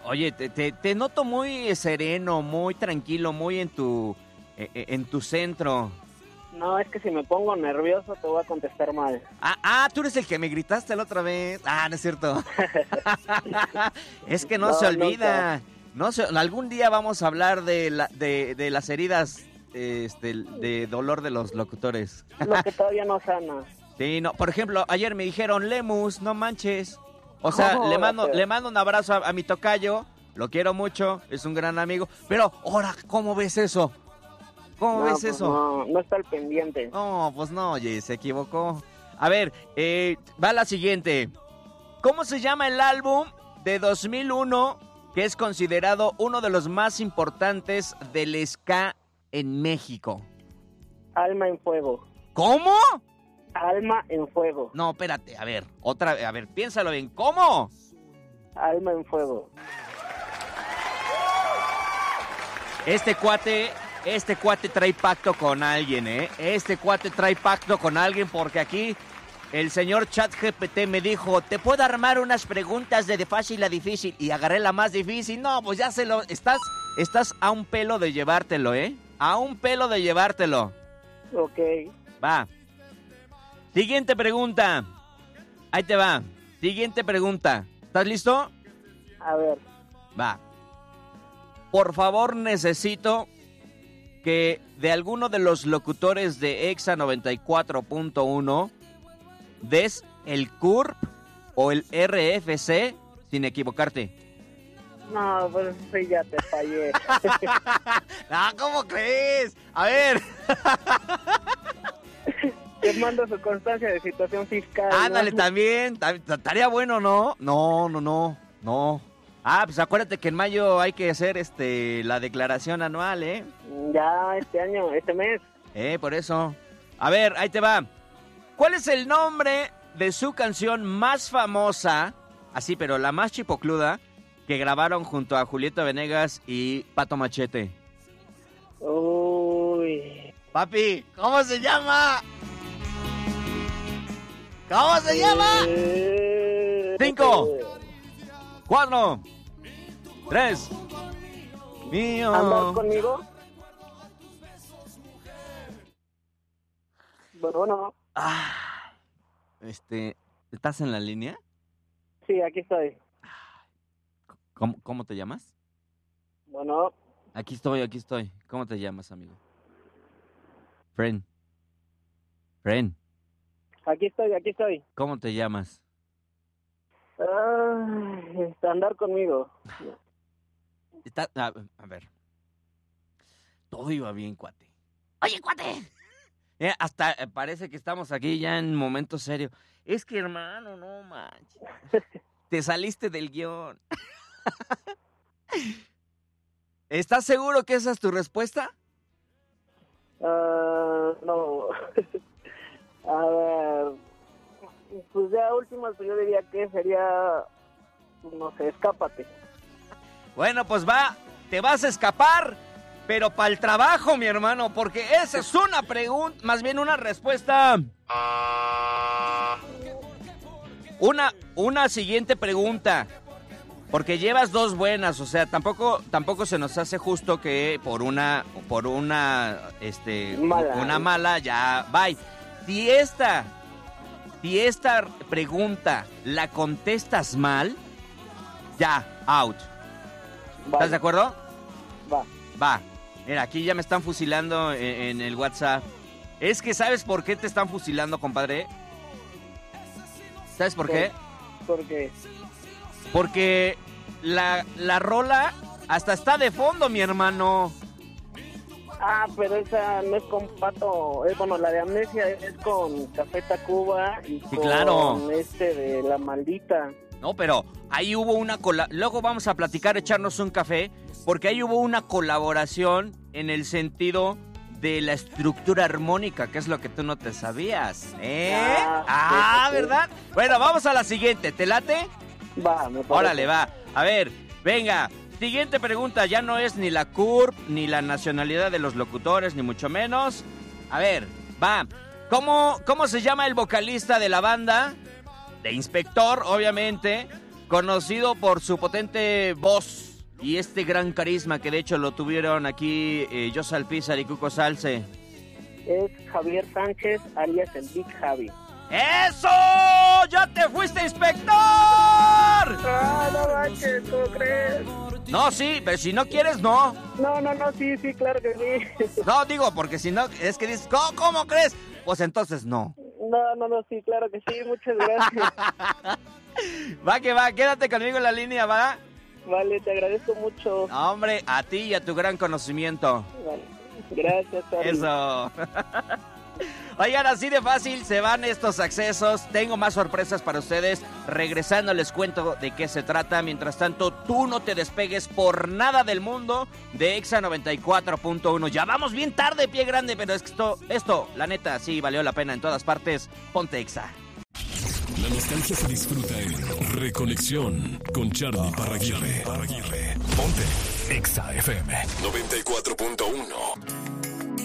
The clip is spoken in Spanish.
Oye, te noto muy sereno, muy tranquilo, muy en tu centro. No, es que si me pongo nervioso te voy a contestar mal. Tú eres el que me gritaste la otra vez. No es cierto. Es que no No, se olvida. nunca. Algún día vamos a hablar de las heridas de dolor de los locutores. Lo que todavía no sana. Sí, no. Por ejemplo, ayer me dijeron, Lemus, no manches. O sea, Oh, le mando un abrazo a mi tocayo. Lo quiero mucho, es un gran amigo. Pero, ahora, ¿cómo ves eso? ¿Cómo ves Pues eso? no está al pendiente. No, pues no, oye, se equivocó. A ver, va la siguiente. ¿Cómo se llama el álbum de 2001 que es considerado uno de los más importantes del ska en México? Alma en fuego. ¿Cómo? Alma en fuego. No, espérate, a ver, piénsalo bien. ¿Cómo? Alma en fuego. Este cuate trae pacto con alguien, ¿eh? Este cuate trae pacto con alguien porque aquí el señor ChatGPT me dijo, te puedo armar unas preguntas de fácil a difícil y agarré la más difícil. No, pues ya estás a un pelo de llevártelo, ¿eh? A un pelo de llevártelo. Ok. Va. Siguiente pregunta. Ahí te va. Siguiente pregunta. ¿Estás listo? A ver. Va. Por favor, necesito que de alguno de los locutores de Exa 94.1 des el CURP o el RFC sin equivocarte. No, pues sí, ya te fallé. ¿Cómo crees? A ver. Te mando su constancia de situación fiscal. Ándale, ¿no? también. Estaría bueno, ¿no? No. Pues acuérdate que en mayo hay que hacer la declaración anual, ¿eh? Ya este año, este mes. Por eso. A ver, ahí te va. ¿Cuál es el nombre de su canción más famosa, así, pero la más chipocluda, que grabaron junto a Julieta Venegas y Pato Machete? Uy. Papi, ¿cómo se llama? ¿Cómo se llama? 5, 4, 3. Mío. ¿Andar conmigo? Bueno. ¿Estás en la línea? Sí, aquí estoy. ¿Cómo te llamas? Bueno. Aquí estoy. ¿Cómo te llamas, amigo? Friend. Aquí estoy. ¿Cómo te llamas? Andar conmigo. A ver. Todo iba bien, cuate. ¡Oye, cuate! Hasta parece que estamos aquí ya en momento serio. Es que, hermano, no manches. Te saliste del guión. ¿Estás seguro que esa es tu respuesta? No. A ver. Pues ya últimas, pues yo diría que sería, no sé, escápate. Bueno, pues te vas a escapar, pero para el trabajo, mi hermano, porque esa es una pregunta, más bien una respuesta. Una siguiente pregunta, porque llevas dos buenas, o sea, tampoco se nos hace justo que por una mala ya, bye. Si esta pregunta la contestas mal, ya, out. Vale. ¿Estás de acuerdo? Va. Mira, aquí ya me están fusilando en el WhatsApp. Es que, ¿sabes por qué te están fusilando, compadre? ¿Sabes por qué? ¿Por qué? Porque la rola hasta está de fondo, mi hermano. Pero esa no es con Pato, bueno, la de Amnesia es con Café Tacuba y Sí, con claro. de La Maldita. No, pero ahí hubo una luego vamos a platicar, echarnos un café, porque ahí hubo una colaboración en el sentido de la estructura armónica, que es lo que tú no te sabías, ¿eh? Sí. ¿Verdad? Bueno, vamos a la siguiente, ¿te late? Va, me parece. Órale, va. A ver, venga. Siguiente pregunta, ya no es ni la CURP, ni la nacionalidad de los locutores, ni mucho menos. A ver, va. ¿Cómo se llama el vocalista de la banda? De Inspector, obviamente. conocido por su potente voz y este gran carisma que de hecho lo tuvieron aquí Josh Alpizar y Cuco Salce. Es Javier Sánchez, alias el Big Javi. ¡Eso! ¡Ya te fuiste, inspector! ¡Ah, no manches! ¿Cómo crees? No, sí, pero si no quieres, no. No, sí, claro que sí. No, digo, porque si no, es que dices, ¿cómo crees? Pues entonces no. No, sí, claro que sí, muchas gracias. Va que va, quédate conmigo en la línea, ¿va? Vale, te agradezco mucho. No, hombre, a ti y a tu gran conocimiento. Vale. Gracias, Charlie. Eso. Oigan, así de fácil se van estos accesos. Tengo más sorpresas para ustedes. Regresando les cuento de qué se trata. Mientras tanto, tú no te despegues por nada del mundo de Exa 94.1. Ya vamos bien tarde, pie grande, pero es que esto, la neta, sí valió la pena en todas partes. Ponte Exa. La nostalgia se disfruta en Reconexión con Charlie Parraguirre. Ponte Exa FM 94.1.